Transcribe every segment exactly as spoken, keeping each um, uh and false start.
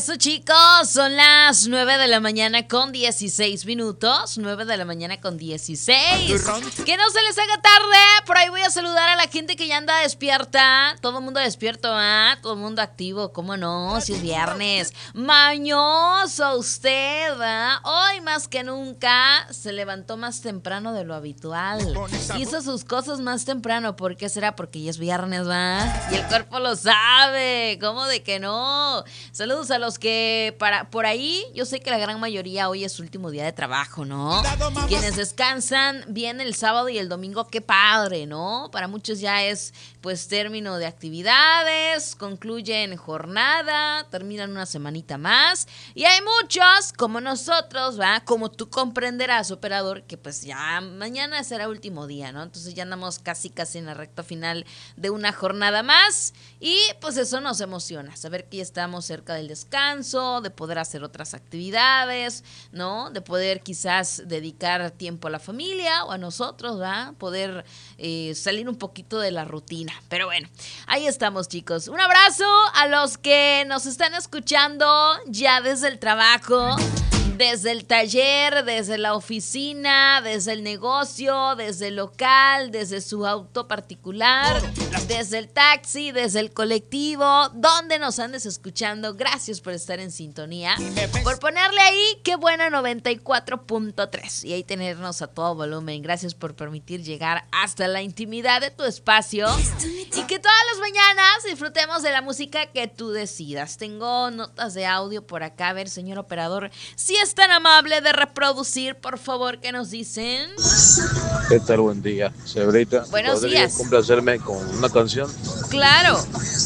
eso, chicos, son las nueve de la mañana con dieciséis minutos. nueve de la mañana con dieciséis. Que no se les haga tarde. Por ahí voy a saludar a la gente que ya anda despierta. Todo el mundo despierto, ¿ah? Todo el mundo activo, ¿cómo no? Si es viernes. Mañoso usted, ¿ah? Hoy más que nunca se levantó más temprano de lo habitual. Hizo sus cosas más temprano. ¿Por qué será? Porque ya es viernes, ¿va? Y el cuerpo lo sabe. ¿Cómo de que no? Saludos a los que para por ahí, yo sé que la gran mayoría hoy es su último día de trabajo, ¿no? Quienes descansan bien el sábado y el domingo, qué padre, ¿no? Para muchos ya es pues término de actividades, concluyen jornada, terminan una semanita más. Y hay muchos, como nosotros, ¿va? Como tú comprenderás, operador, que pues ya mañana será último día, ¿no? Entonces ya andamos casi casi en la recta final de una jornada más. Y pues eso nos emociona, saber que ya estamos cerca del descanso, de poder hacer otras actividades, ¿no? De poder quizás dedicar tiempo a la familia o a nosotros, ¿va? Poder eh, salir un poquito de la rutina. Pero bueno, ahí estamos, chicos. Un abrazo a los que nos están escuchando ya desde el trabajo, desde el taller, desde la oficina, desde el negocio, desde el local, desde su auto particular, desde el taxi, desde el colectivo, donde nos andes escuchando. Gracias por estar en sintonía, por ponerle ahí, qué buena noventa y cuatro punto tres y ahí tenernos a todo volumen. Gracias por permitir llegar hasta la intimidad de tu espacio y que todas las mañanas disfrutemos de la música que tú decidas. Tengo notas de audio por acá. A ver, señor operador, si es tan amable de reproducir, por favor, ¿qué nos dicen? ¿Qué tal? Buen día, Cebrita. Buenos ¿Podría días. complacerme con una canción? Claro.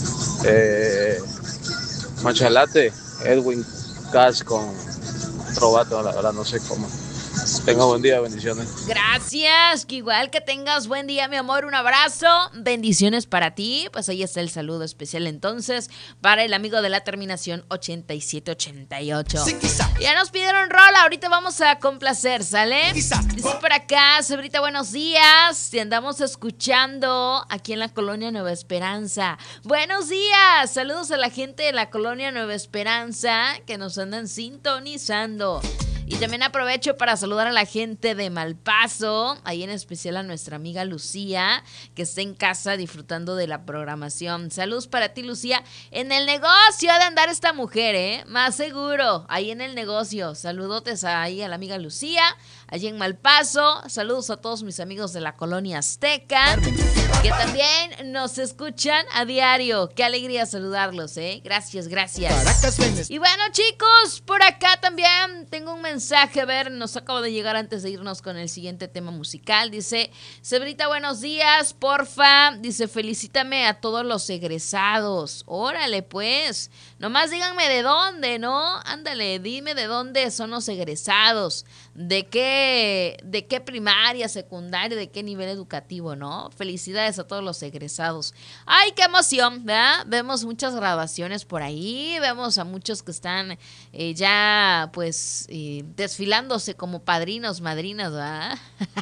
Eh, Machalate, Edwin Cass con Robato, la verdad no sé cómo. Tenga buen día, bendiciones. Gracias, que igual que tengas buen día, mi amor, un abrazo, bendiciones para ti. Pues ahí está el saludo especial entonces para el amigo de la terminación ochenta y siete ochenta y ocho. Sí, ya nos pidieron rola, ahorita vamos a complacer, ¿sale? Quizá. Dice por acá, Cebrita, buenos días, te andamos escuchando aquí en la colonia Nueva Esperanza. Buenos días, saludos a la gente de la colonia Nueva Esperanza que nos andan sintonizando. Y también aprovecho para saludar a la gente de Malpaso, ahí en especial a nuestra amiga Lucía, que está en casa disfrutando de la programación. Saludos para ti, Lucía. En el negocio ha de andar esta mujer, ¿eh? Más seguro, ahí en el negocio. Saludotes ahí a la amiga Lucía, allí en Malpaso. Saludos a todos mis amigos de la colonia Azteca, que también nos escuchan a diario. Qué alegría saludarlos, ¿eh? Gracias, gracias. Y bueno, chicos, por acá también tengo un mensaje. mensaje, a ver, nos acaba de llegar antes de irnos con el siguiente tema musical. Dice, Cebrita, buenos días, porfa. Dice, felicítame a todos los egresados. Órale, pues. Nomás díganme de dónde, ¿no? Ándale, dime de dónde son los egresados. De qué, de qué primaria, secundaria, de qué nivel educativo, ¿no? Felicidades a todos los egresados. ¡Ay, qué emoción! ¿Verdad? Vemos muchas graduaciones por ahí. Vemos a muchos que están eh, ya, pues, eh, desfilándose como padrinos, madrinas, ¿verdad?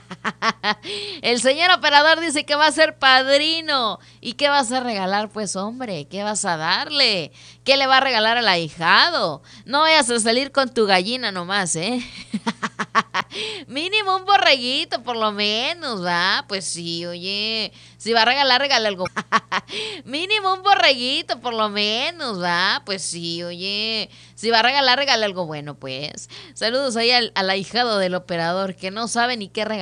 El señor operador dice que va a ser padrino. ¿Y qué vas a regalar? Pues, hombre, ¿qué vas a darle? ¿Qué le va a regalar al ahijado? No vayas a salir con tu gallina nomás, ¿eh? Mínimo un borreguito, por lo menos, ¿va? Pues sí, oye, si va a regalar, regala algo. Mínimo un borreguito, por lo menos, ¿va? Pues sí, oye, si va a regalar, regala algo bueno, pues. Saludos ahí al, al ahijado del operador que no sabe ni qué regalar.